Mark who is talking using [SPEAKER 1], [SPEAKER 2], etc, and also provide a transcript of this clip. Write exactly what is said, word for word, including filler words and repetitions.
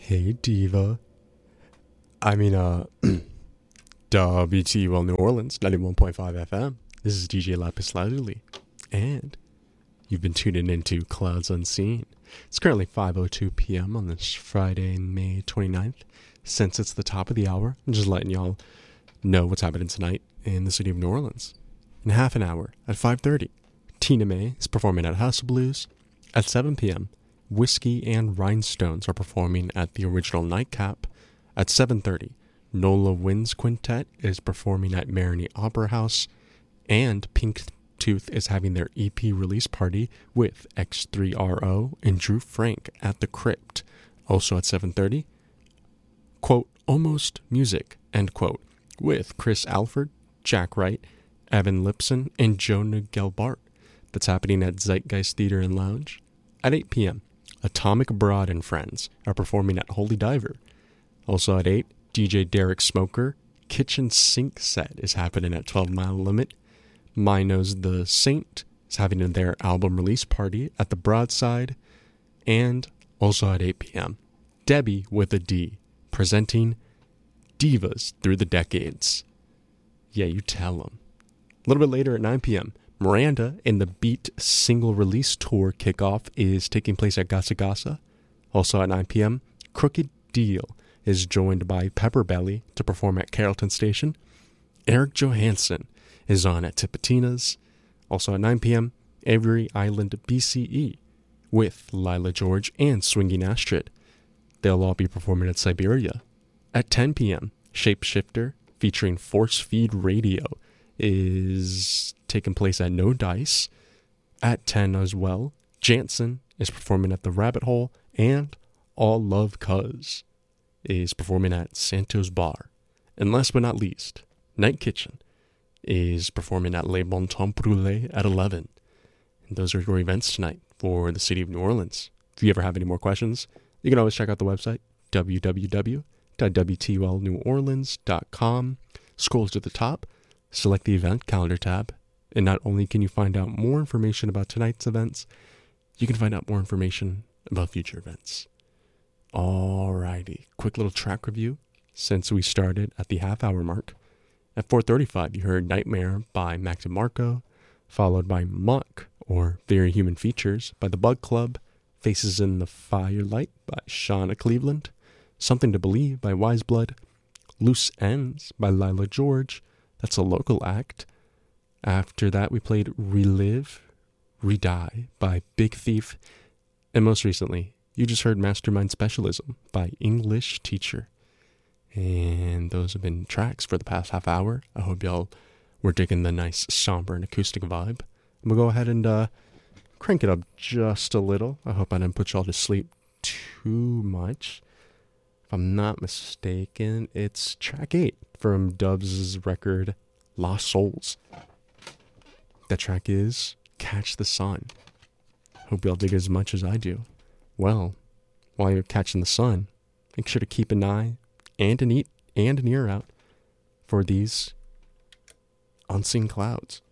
[SPEAKER 1] Hey, Diva. I mean, uh, W T U L New Orleans, ninety-one point five F M. This is D J Lapis Lazuli. And you've been tuning into Clouds Unseen. It's currently five oh two p.m. on this Friday, May twenty-ninth. Since it's the top of the hour, I'm just letting y'all know what's happening tonight in the city of New Orleans. In half an hour, at five thirty, Tina May is performing at House of Blues. At seven p.m., Whiskey and Rhinestones are performing at the Original Nightcap. At seven thirty, Nola Winds Quintet is performing at Marigny Opera House. And Pink Tooth is having their E P release party with X three R O and Drew Frank at the Crypt. Also at seven thirty, quote, Almost Music, end quote, with Chris Alford, Jack Wright, Evan Lipson, and Jonah Gelbart. That's happening at Zeitgeist Theater and Lounge. At eight p.m., Atomic Broad and Friends are performing at Holy Diver. Also at eight, D J Derek Smoker Kitchen Sink Set is happening at twelve Mile Limit. Minos the Saint is having their album release party at the Broadside. And also at eight p.m., Debbie with a D presenting Divas Through the Decades. Yeah, you tell them. A little bit later at nine p.m., Miranda and the Beat single release tour kickoff is taking place at Gasa Gasa. Also at nine p.m., Crooked Deal is joined by Pepper Belly to perform at Carrollton Station. Eric Johansson is on at Tipitina's. Also at nine p.m., Avery Island B C E with Lila George and Swinging Astrid. They'll all be performing at Siberia. At ten p.m., Shapeshifter featuring Force Feed Radio is taking place at No Dice. At ten as well, Jansen is performing at the Rabbit Hole, and All Love Cuz is performing at Santos Bar. And last but not least, Night Kitchen is performing at Le Bon Temps Brûlé at eleven. And those are your events tonight for the city of New Orleans. If you ever have any more questions, you can always check out the website, w w w dot w t u l new orleans dot com. Scroll to the top, select the event calendar tab, and not only can you find out more information about tonight's events, you can find out more information about future events. Alrighty, quick little track review since we started at the half hour mark. At four thirty-five, you heard Nightmare by Mac DeMarco, followed by Muck, or Very Human Features, by The Bug Club, Faces in the Firelight by Shauna Cleveland, Something to Believe by Wiseblood, Loose Ends by Lila George, that's a local act. After that, we played Relive, Redie by Big Thief, and most recently, you just heard Mastermind Specialism by English Teacher. And those have been tracks for the past half hour. I hope y'all were digging the nice somber and acoustic vibe. I'm going to go ahead and uh, crank it up just a little. I hope I didn't put y'all to sleep too much. If I'm not mistaken, it's track eight from Dubs' record Lost Souls. That track is Catch the Sun. Hope y'all dig it as much as I do. Well, while you're catching the sun, make sure to keep an eye and an, eat, and an ear out for these unseen clouds.